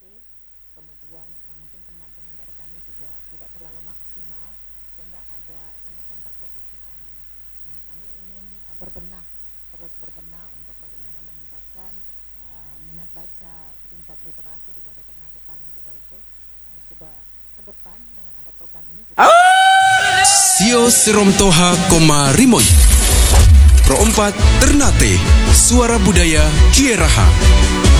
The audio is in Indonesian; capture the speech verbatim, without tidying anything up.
literasi, kemudian uh, mungkin pendampingan dari kami juga tidak terlalu maksimal sehingga ada semacam terputus di sana. Nah, kami ingin uh, berbenah, terus berbenah untuk bagaimana meningkatkan uh, minat baca, tingkat literasi di Jawa Ternate, paling tidak itu uh, sudah ke depan dengan ada program ini. Sio Seromtoha Koma Rimoy Pro empat Ternate, Suara Budaya Kieraha.